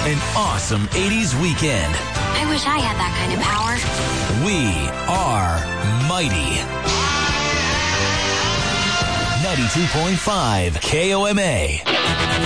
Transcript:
an awesome 80s weekend. I wish I had that kind of power. We are mighty. 92.5 KOMA.